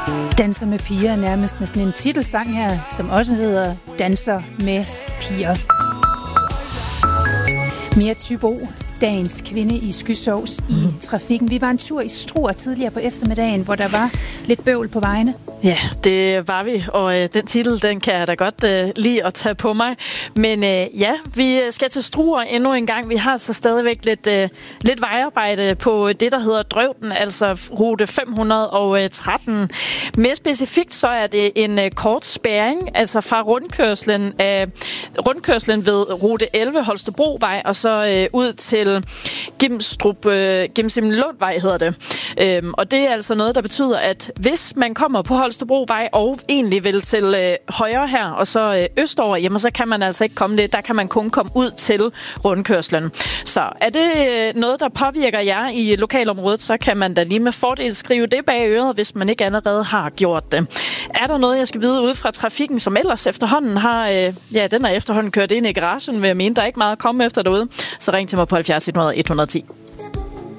Danser med piger er nærmest med sådan en titelsang her, som også hedder Danser med piger. Mia Thybo, dagens kvinde i skysovs i trafikken. Vi var en tur i Struer tidligere på eftermiddagen, hvor der var lidt bøvl på vejene. Ja, det var vi, og den titel, den kan jeg da godt lide at tage på mig. Men ja, vi skal til Struer endnu en gang. Vi har altså stadigvæk lidt vejarbejde på det, der hedder Drøvden, altså rute 513. Mere specifikt så er det en kort spærring, altså fra rundkørslen ved rute 11 Holstebrovej, og så ud til Gimsimlundvej hedder det. Og det er altså noget, der betyder, at hvis man kommer på Holstebrovej og egentlig vil til højre her, og så østover, jamen så kan man altså ikke komme det. Der kan man kun komme ud til rundkørslen. Så er det noget, der påvirker jer i lokalområdet, så kan man da lige med fordel skrive det bag øret, hvis man ikke allerede har gjort det. Er der noget, jeg skal vide ude fra trafikken, som ellers efterhånden har, den er efterhånden kørt ind i garagen, vil jeg mene, der er ikke meget at komme efter derude, så ring til mig på 70 100 110.